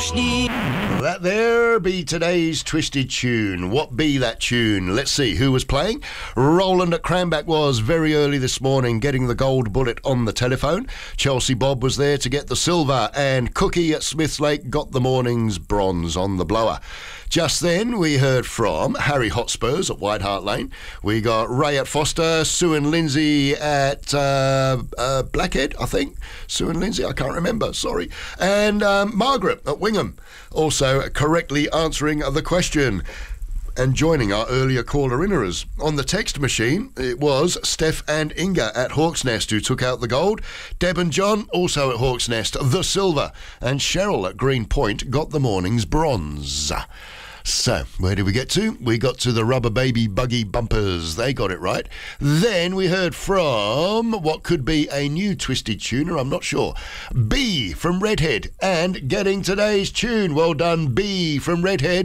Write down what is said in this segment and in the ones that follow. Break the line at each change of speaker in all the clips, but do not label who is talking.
That there be today's Twisted Tune. What be that tune? Let's see who was playing. Roland at Cranback was very early this morning getting the gold bullet on the telephone. Chelsea Bob was there to get the silver, and Cookie at Smiths Lake got the morning's bronze on the blower. Just then, we heard from Harry Hotspurs at White Hart Lane. We got Ray at Foster, Sue and Lindsay at Blackhead, I think. Sue and Lindsay, I can't remember, sorry. And Margaret at Wingham, also correctly answering the question. And joining our earlier caller-inners. On the text machine, it was Steph and Inga at Hawk's Nest who took out the gold. Deb and John, also at Hawk's Nest, the silver. And Cheryl at Green Point got the morning's bronze. So, where did we get to? We got to the Rubber Baby Buggy Bumpers. They got it right. Then we heard from what could be a new Twisted Tuner, I'm not sure. B from Redhead. And getting today's tune. Well done, B from Redhead.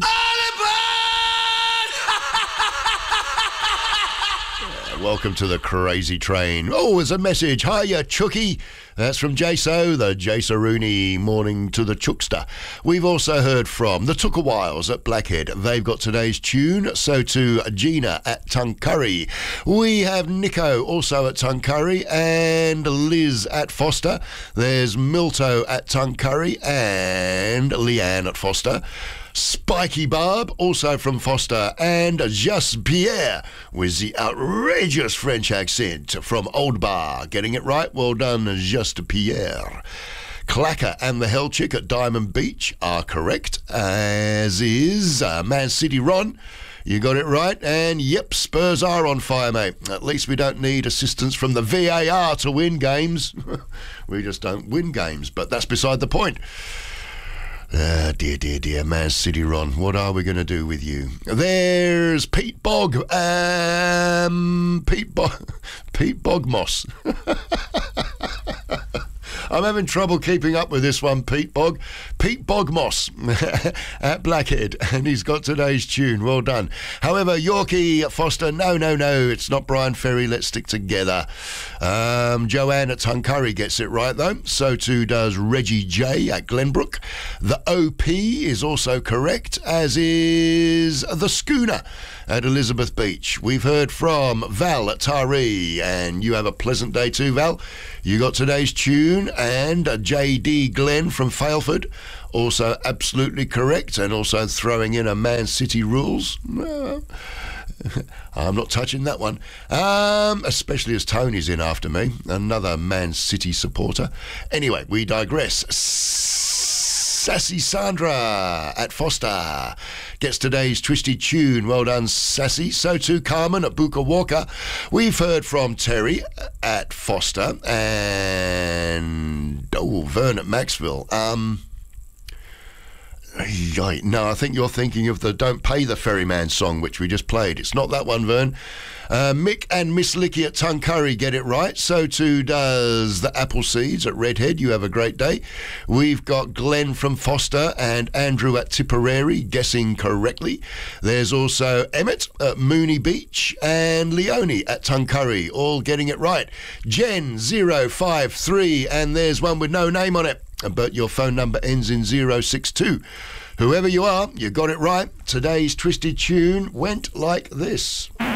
Welcome to the crazy train. Oh, there's a message. Hiya, Chookie. That's from Jaso, the Jaso-Rooney. Morning to the Chookster. We've also heard from the Tookawhiles at Blackhead. They've got today's tune. So too Gina at Tuncurry. We have Nico also at Tuncurry and Liz at Foster. There's Milto at Tuncurry and Leanne at Foster. Spiky Barb, also from Foster, and Just Pierre with the outrageous French accent from Old Bar. Getting it right? Well done, Just Pierre. Clacker and the Hell Chick at Diamond Beach are correct, as is Man City Ron. You got it right, and yep, Spurs are on fire, mate. At least we don't need assistance from the VAR to win games. We just don't win games, but that's beside the point. Dear, Man City Ron, what are we going to do with you? There's Pete Bog, Pete Bogmoss. I'm having trouble keeping up with this one, Pete Bog. Pete Bogmoss at Blackhead, and he's got today's tune. Well done. However, Yorkie Foster, no, it's not Brian Ferry. Let's stick together. Joanne at Tuncurry gets it right, though. So too does Reggie J at Glenbrook. The OP is also correct, as is the Schooner at Elizabeth Beach. We've heard from Val at Taree, and you have a pleasant day too, Val. You got today's tune, and JD Glenn from Failford, also absolutely correct, and also throwing in a Man City rules. I'm not touching that one, especially as Tony's in after me, another Man City supporter. Anyway, we digress. Sassy Sandra at Foster gets today's Twisted Tune. Well done, Sassy. So too Carmen at Booker Walker. We've heard from Terry at Foster and Vern at Maxville. No, I think you're thinking of the Don't Pay the Ferryman song, which we just played. It's not that one, Vern. Mick and Miss Licky at Tuncurry get it right. So too does the Appleseeds at Redhead. You have a great day. We've got Glenn from Foster and Andrew at Tipperary guessing correctly. There's also Emmett at Mooney Beach and Leonie at Tuncurry, all getting it right. Jen 053, and there's one with no name on it, but your phone number ends in 062. Whoever you are, you got it right. Today's Twisted Tune went like this.